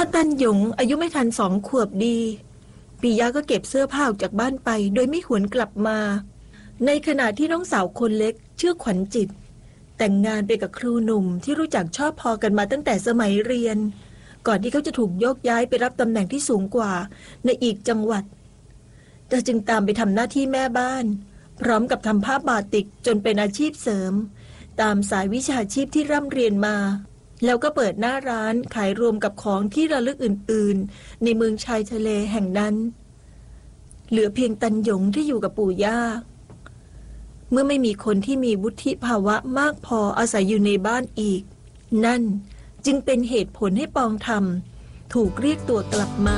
ตันหยงอายุไม่ทัน2 ขวบดีปิยะก็เก็บเสื้อผ้าออกจากบ้านไปโดยไม่หวนกลับมาในขณะที่น้องสาวคนเล็กชื่อขวัญจิตแต่งงานไปกับครูหนุ่มที่รู้จักชอบพอกันมาตั้งแต่สมัยเรียนก่อนที่เขาจะถูกโยกย้ายไปรับตำแหน่งที่สูงกว่าในอีกจังหวัดเธอจึงตามไปทำหน้าที่แม่บ้านพร้อมกับทำผ้าบาติกจนเป็นอาชีพเสริมตามสายวิชาชีพที่ร่ำเรียนมาแล้วก็เปิดหน้าร้านขายรวมกับของที่ระลึกอื่นๆในเมืองชายทะเลแห่งนั้นเหลือเพียงตันหยงที่อยู่กับปู่ย่าเมื่อไม่มีคนที่มีวุฒิภาวะมากพออาศัยอยู่ในบ้านอีกนั่นจึงเป็นเหตุผลให้ปองธรรมถูกเรียกตัวกลับมา